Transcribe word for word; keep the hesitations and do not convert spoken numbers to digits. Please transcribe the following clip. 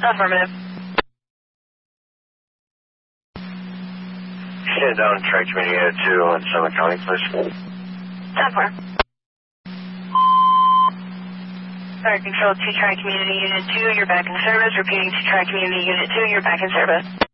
Affirmative. Stand down, Tri Community Unit two on Summit County, please. ten four. Fire Control to Tri Community Unit two, you're back in service. Repeating to Tri Community Unit two, you're back in service.